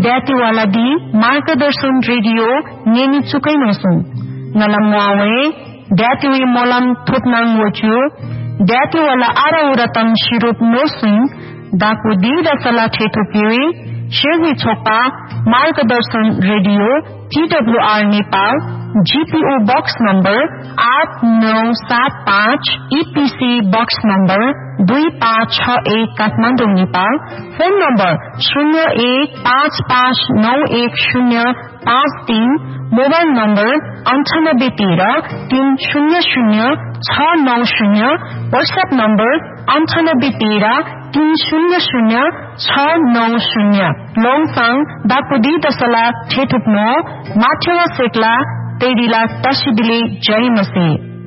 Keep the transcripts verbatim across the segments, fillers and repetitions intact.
ड्यातेवाला दी मार्गदर्शन radio नेनी चुकै नसुं नलम Huawei ड्यातेवी Mollem थुतनाङ वचु ड्यातेवाला आरा उरतम शिरुप नोसुं दाकु दी दसला ठेठो पिवी शेवी छोपा मार्गदर्शन radio TWR Nepal GPO box number आठ नौ सात पाँच ईपीसी बॉक्स नंबर दुई पाँच छ एक काठमाडौँ नेपाल फोन नंबर शून्य एक पाँच पाँच नौ एक शून्य पाँच तीन मोबाइल नंबर अंठानब्बे तेरह तीन शून्य शून्य छ नौ शून्य व्हाट्सएप नंबर अंठानब्बे तेरह तीन शून्य शून्य छ नौ शून्य लोङसाङ दापुदी दसला ठेठुप्नो माथेवा सेक्ला तेरिला तसिदिले जय मसे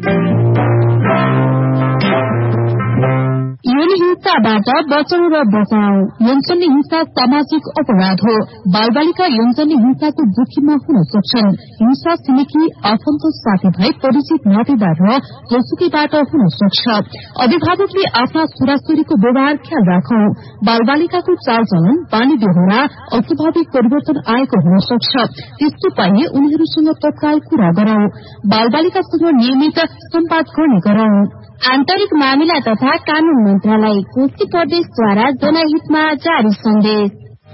यौन हिंसाबाट बचाउ र बचाउ। यौन हिंसा सामाजिक अपराध हो। बालबालिका यौन हिंसाको जोखिममा हुन सक्छन्। हिंसा छिमेकी आफन्त साथीभाइ परिचित नातेदार र जसुकीबाट हुन सक्छ। अभिभावकले आफ्ना छोराछोरीको व्यवहार ख्याल राखौं। बालबालिकाको चालचलन बानी बेहोरा अस्वाभाविक परिवर्तन आएको हुन सक्छ। त्यस्तो पाइए उनीहरूसँग तत्काल कुरा गरौं। बालबालिकासँग नियमित सम्वाद गर्ने गरौं। आन्तरिक मामिला तथा कानून मन्त्रालय कोशी प्रदेशद्वारा जनहितमा जारी सन्देश।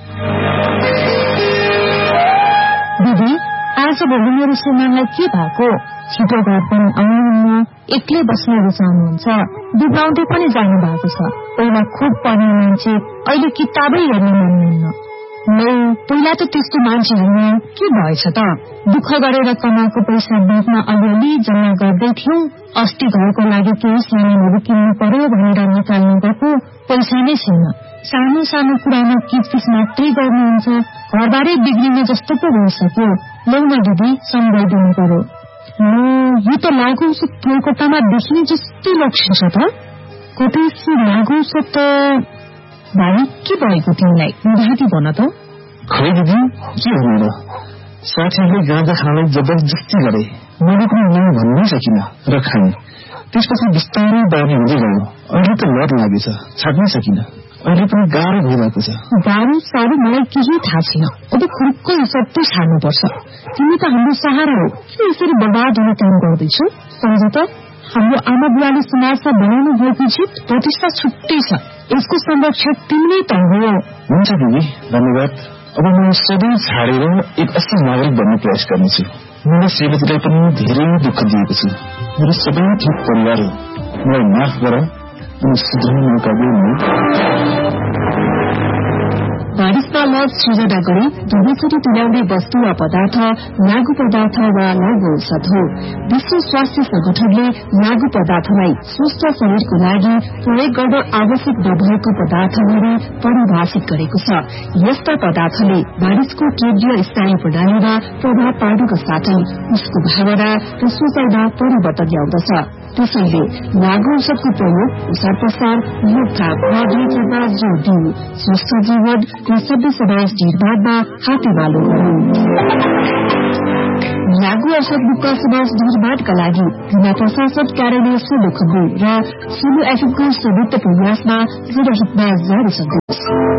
दिदी आजभोलि मेरो श्रीमानलाई के भएको? छिटो घर पनि आउनुहुन्न, एक्लै बस्न रुचाउनुहुन्छ, दुब्राउँदै पनि जानु भएको छ। पहिला खुब पढ्ने मान्छे अहिले किताबै हेर्न मान्नुहुन्न। नै पहिला त त्यस्तो मान्छे होइन, के भएछ त? दुःख गरेर कमाएको पैसा बिचमा अलिअलि जम्मा गर्दै थियौं। अस्ति घरको लागि केही सामानहरू किन्नु पर्यो भनेर निकाल्नु गएको पैसा नै छैन। सानो सानो कुरामा किचकिच मात्रै गर्नुहुन्छ। घरबारै बिग्रिने जस्तो पो भइसक्यो। लौन दिदी सम्झाइदिनु पर्यो। यो त लागु औषध कोलकातामा देखिने जस्तै लक्ष्य छ त। कतै लागु औषध त भाइ के भएको तिमीलाई? बुझाइदिनु भन त। खै दिदी के भन्नु र, साथीहरूले गाँजा खानलाई जबरजस्ती गरे। मैले पनि नै भन्नै सकिन र खाएँ। त्यसपछि बिस्तारै बानी हुँदै गयो। अहिले त लत लागेछ, छाड्नै सकिन। अहिले पनि गाह्रो भइरहेको छ। गाह्रो साह्रो मलाई केही थाहा छैन। अब खुर्कै सबै छाड्नुपर्छ। तिमी त हाम्रो सहारा हो। के यसरी बर्बाद हुने काम गर्दैछौ? सम्झ त, हाम्रो आमा बुवाले समाजमा बनाउनु भएको जित प्रतिष्ठा छुट्टै छ। यसको संरक्षक तिमी नै त हो। हुन्छ दिदी, धन्यवाद। अब म सबै छाडेर एक असल नागरिक बन्ने प्रयास गर्नेछु। मैले श्रीमतीलाई पनि धेरै दुःख दिएको छु। मेरो सबै थोक परिवार हो। मलाई माफ गर, अनि सुध्रने मौका दिनु। बारिशमा लज सृजना गरी दुवैचोटि तुल्याउने वस्तु वा पदार्थ लागू पदार्थ वा लागू औषध हो। विश्व स्वास्थ्य संगठनले लागू पदार्थलाई स्वस्थ शरीरको लागि प्रयोग गर्न आवश्यक नभएको पदार्थ गरी परिभाषित गरेको छ। यस्ता पदार्थले मानिसको केन्द्रीय स्नायु प्रणालीमा प्रभाव पार्नुका साथै उसको भावना र सोचाइमा परिवर्तन ल्याउँदछ। त्यसैले लागू औषधको प्रयोग प्रसार प्रसार रोकथाम र नियन्त्रणमा जोड़ दिऊ। स्वस्थ जीवन र सभ्य समाज निर्माणमा हातेमालो गरौं। लागू औषध मुक्त समाज निर्माणका लागि जिल्ला प्रशासन कार्यालय सोलुखुम्बु र सोलु एफएमको संयुक्त प्रयासमा जनहितमा जारी सन्देश।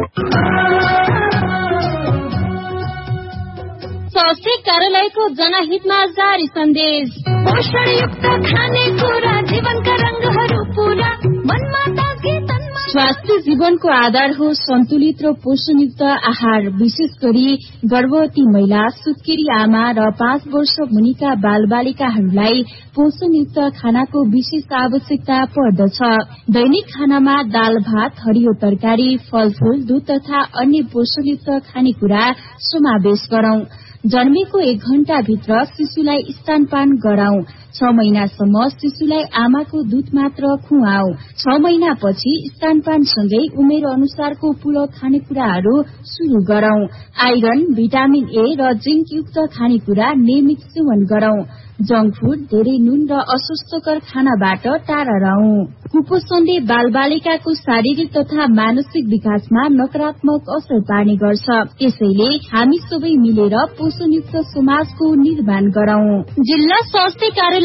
स्वास्थ्य कार्यालयको जनहितमा जारी सन्देश। पोषणयुक्त खानेकुरा जीवनका रंगहरू पूरा मनमा ताके तनमा। स्वास्थ्य जीवनको आधार हो सन्तुलित र पोषणयुक्त आहार। विशेष गरी गर्भवती महिला, सुत्केरी आमा र पाँच वर्ष मुनिका बाल बालिकाहरूलाई पोषणयुक्त खानाको विशेष आवश्यकता पर्दछ। दैनिक खानामा दाल भात, हरियो तरकारी, फलफूल, दूध तथा अन्य पोषणयुक्त खानेकुरा समावेश गरौं। जन्मेको एक घण्टा भित्र शिशुलाई स्तनपान गराऊ। छ महिनासम्म शिशुलाई आमाको दूध मात्र खुवाऊ। छ महिनापछि स्तनपानसँगै उमेर अनुसारको पूरक खानेकुराहरू शुरू गरौं। आइरन, भिटामिन ए र जिंक युक्त खानेकुरा नियमित सेवन गरौं। जंक फूड, धेरै नुन र अस्वास्थ्यकर खानाबाट टाढा रहौं। कुपोषणले बालबालिकाको शारीरिक तथा मानसिक विकासमा नकारात्मक असर पार्ने गर्छ। त्यसैले हामी सबै मिलेर पोषणयुक्त समाजको निर्माण गरौं। जिल्ला स्वास्थ्य कार्यालय